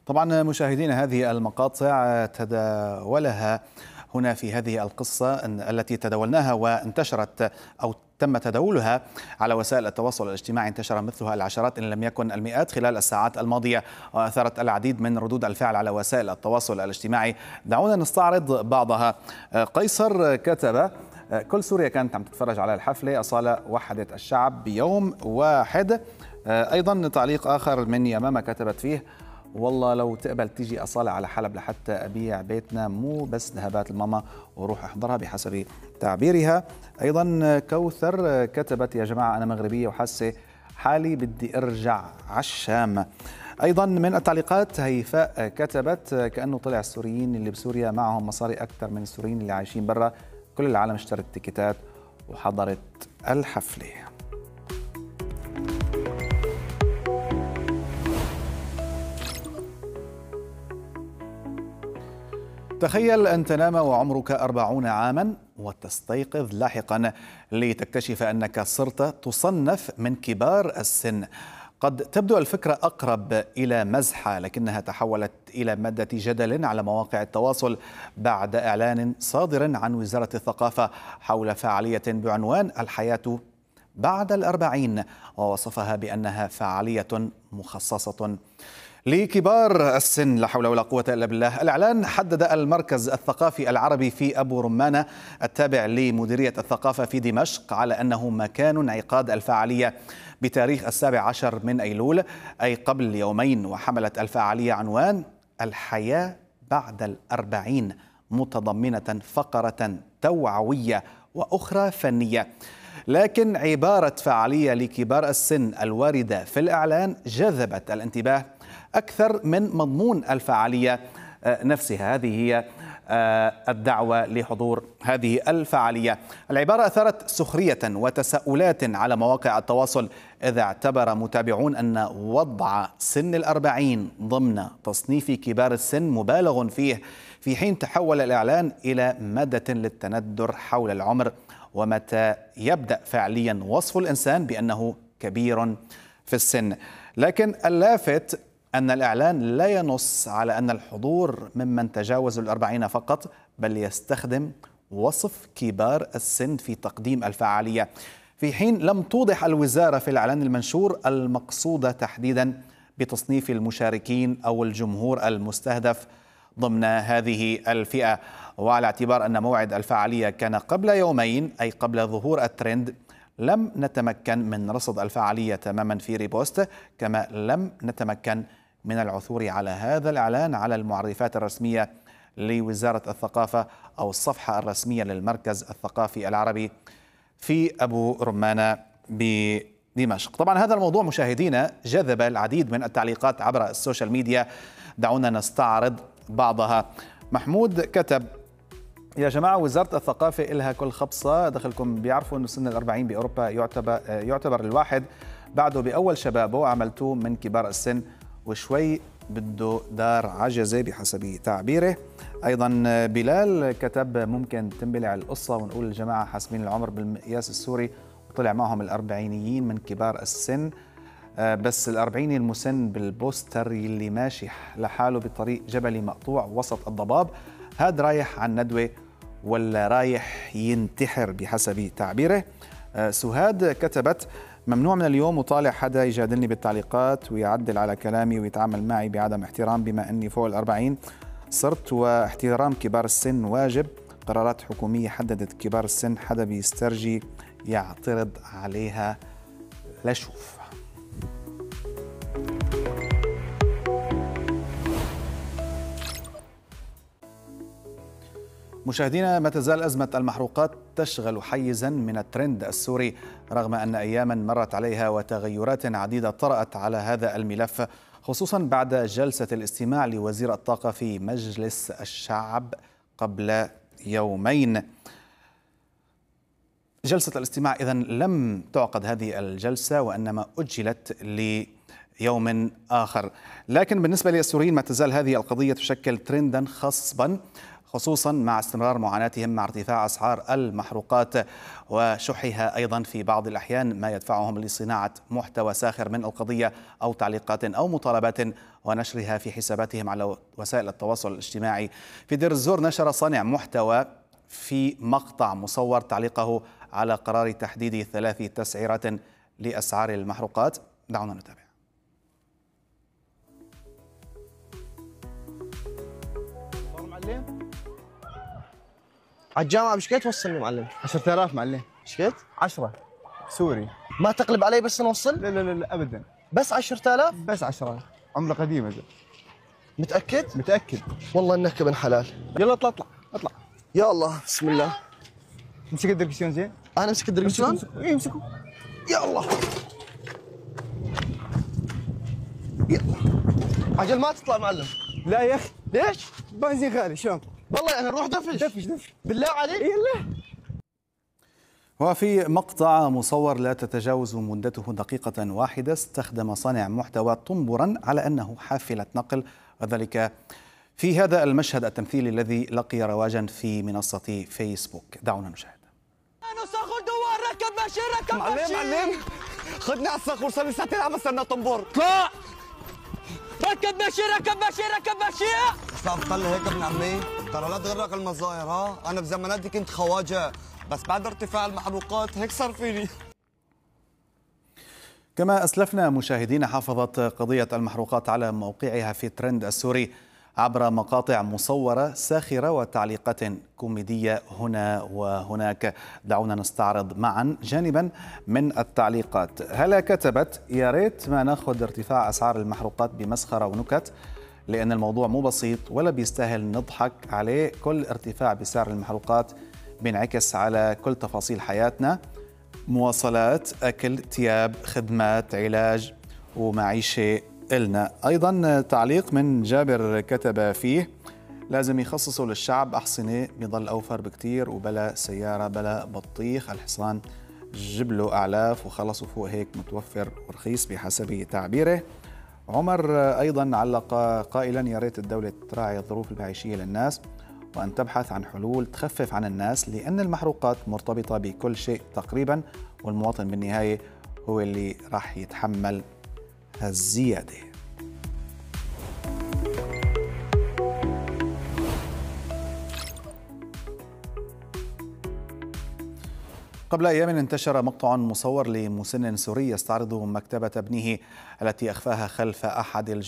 طبعا مشاهدينا، هذه المقاطع تداولها هنا في هذه القصة التي تداولناها وانتشرت أو تم تداولها على وسائل التواصل الاجتماعي. انتشر مثلها العشرات إن لم يكن المئات خلال الساعات الماضية، وأثارت العديد من ردود الفعل على وسائل التواصل الاجتماعي. دعونا نستعرض بعضها. قيصر كتب: كل سوريا كانت عم تتفرج على الحفلة، أصالة وحدت الشعب بيوم واحد. أيضا تعليق آخر من يمامة كتبت فيه: والله لو تقبل تيجي أصالة على حلب لحتى أبيع بيتنا، مو بس ذهبات الماما وروح أحضرها، بحسب تعبيرها. أيضا كوثر كتبت: يا جماعة أنا مغربية وحاسة حالي بدي أرجع على الشام. أيضا من التعليقات هيفاء كتبت: كأنه طلع السوريين اللي بسوريا معهم مصاري أكثر من السوريين اللي عايشين برا، كل العالم اشترت تيكيتات وحضرت الحفلة. تخيل أن تنام وعمرك 40 عاما وتستيقظ لاحقا لتكتشف أنك صرت تصنف من كبار السن. قد تبدو الفكرة أقرب إلى مزحة، لكنها تحولت إلى مادة جدل على مواقع التواصل بعد إعلان صادر عن وزارة الثقافة حول فعالية بعنوان الحياة بعد ال40، ووصفها بأنها فعالية مخصصة لكبار السن. لا حول ولا قوة إلا بالله. الإعلان حدد المركز الثقافي العربي في أبو رمانة التابع لمديرية الثقافة في دمشق على أنه مكان انعقاد الفعالية بتاريخ 17 من أيلول، أي قبل يومين. وحملت الفعالية عنوان الحياة بعد ال40، متضمنة فقرة توعوية وأخرى فنية. لكن عبارة فعالية لكبار السن الواردة في الإعلان جذبت الانتباه أكثر من مضمون الفعالية نفسها. هذه هي الدعوة لحضور هذه الفعالية. العبارة أثارت سخرية وتساؤلات على مواقع التواصل، إذا اعتبر متابعون أن وضع سن ال40 ضمن تصنيف كبار السن مبالغ فيه، في حين تحول الإعلان إلى مادة للتندر حول العمر ومتى يبدأ فعليا وصف الإنسان بأنه كبير في السن. لكن اللافت أن الإعلان لا ينص على أن الحضور ممن تجاوزوا ال40 فقط، بل يستخدم وصف كبار السن في تقديم الفعالية، في حين لم توضح الوزارة في الإعلان المنشور المقصود تحديدا بتصنيف المشاركين أو الجمهور المستهدف ضمن هذه الفئة. وعلى اعتبار أن موعد الفعالية كان قبل يومين، أي قبل ظهور الترند، لم نتمكن من رصد الفعالية تماما في ريبوست، كما لم نتمكن من العثور على هذا الإعلان على المعرفات الرسمية لوزارة الثقافة أو الصفحة الرسمية للمركز الثقافي العربي في أبو رمانة بدمشق. طبعا هذا الموضوع مشاهدينا جذب العديد من التعليقات عبر السوشيال ميديا. دعونا نستعرض بعضها. محمود كتب: يا جماعة، وزارة الثقافة إلها كل خبصة، دخلكم بيعرفوا أنه سن ال40 بأوروبا يعتبر الواحد بعده بأول شبابه، عملتوه من كبار السن وشوي بده دار عجزة بحسب تعبيره. أيضا بلال كتب: ممكن تنبلع القصة ونقول الجماعة حاسبين العمر بالمقياس السوري وطلع معهم الأربعينيين من كبار السن، بس الأربعيني المسن بالبوستر اللي ماشي لحاله بطريق جبلي مقطوع وسط الضباب، هاد رايح عن ندوة ولا رايح ينتحر بحسب تعبيره. سهاد كتبت: ممنوع من اليوم وطالع حدا يجادلني بالتعليقات ويعدل على كلامي ويتعامل معي بعدم احترام بما أني فوق ال40 صرت، واحترام كبار السن واجب. قرارات حكومية حددت كبار السن، حدا بيسترجي يعترض عليها لشوف. مشاهدينا، ما تزال أزمة المحروقات تشغل حيزا من الترند السوري، رغم أن أياما مرت عليها وتغيرات عديدة طرأت على هذا الملف، خصوصا بعد جلسة الاستماع لوزير الطاقة في مجلس الشعب قبل يومين. جلسة الاستماع إذن لم تعقد هذه الجلسة، وإنما أجلت ليوم آخر. لكن بالنسبة للسوريين ما تزال هذه القضية تشكل ترندا خصوصا مع استمرار معاناتهم مع ارتفاع أسعار المحروقات وشحها أيضا في بعض الأحيان، ما يدفعهم لصناعة محتوى ساخر من القضية أو تعليقات أو مطالبات ونشرها في حساباتهم على وسائل التواصل الاجتماعي. في دير الزور نشر صانع محتوى في مقطع مصور تعليقه على قرار تحديد 3 تسعيرات لأسعار المحروقات. دعونا نتابع. على الجامعة بشكيت توصلني معلم؟ 10,000 معلم. بشكيت؟ 10 سوري. ما تقلب علي بس نوصل؟ لا لا لا, لا ابدا. بس 10,000؟ بس 10. عملة قديمة زي. متأكد؟ متأكد. والله انك ابن حلال. يلا اطلع اطلع اطلع. يا الله بسم الله. امسك الدركسيون زين. انا امسك الدركسيون؟ اي امسكه. يا الله. يلا. عجل ما تطلع معلم. لا يا اخي. ليش؟ بنزين غالي شلون؟ والله يعني نروح دفش. دفش. بالله عليك؟ يلا. وفي مقطع مصور لا تتجاوز مدته دقيقة واحدة استخدم صانع محتوى طنبرا على أنه حافلة نقل، وذلك في هذا المشهد التمثيلي الذي لقي رواجا في منصة فيسبوك. دعونا نشاهد. صخور دوار ركب ماشي ركب ماشي. معلم خدني على الصخور، صار لي ساعتين عم استنى طنبور. اطلع ركب ماشي ركب ماشي ركب ماشي. صار طلع هيك ابن عمي، ترى لا تغرق المظاهر. ها انا بزماناتي كنت خواجه، بس بعد ارتفاع المحروقات هيك صار فيني. كما أسلفنا مشاهدين، حافظت قضية المحروقات على موقعها في ترند السوري عبر مقاطع مصورة ساخرة وتعليقات كوميدية هنا وهناك. دعونا نستعرض معا جانبا من التعليقات. هلا كتبت: يا ريت ما ناخذ ارتفاع أسعار المحروقات بمسخرة ونكت، لأن الموضوع مو بسيط ولا بيستاهل نضحك عليه. كل ارتفاع بسعر المحروقات بينعكس على كل تفاصيل حياتنا: مواصلات، أكل، ثياب، خدمات، علاج ومعيشة إلنا. أيضا تعليق من جابر كتب فيه: لازم يخصصوا للشعب أحصنة بيضل أوفر بكتير، وبلا سيارة بلا بطيخ، الحصان جيب له أعلاف وخلص، وفوق هيك متوفر ورخيص بحسب تعبيره. عمر أيضا علق قائلا: يا ريت الدولة تراعي الظروف المعيشية للناس وأن تبحث عن حلول تخفف عن الناس، لأن المحروقات مرتبطة بكل شيء تقريبا، والمواطن بالنهاية هو اللي راح يتحمل الزيادة. قبل أيام انتشر مقطع مصور لمسن سوري يستعرض مكتبة ابنه التي أخفاها خلف أحد